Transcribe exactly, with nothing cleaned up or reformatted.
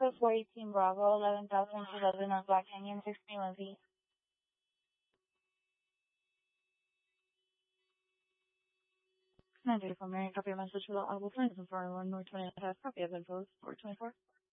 Echo four eighteen Bravo, eleven thousand eleven on Black Canyon, six twenty-one feet. nine thirty-four Marion, copy your message for the audible signs and four one North twenty-nine, copy of info four twenty-four.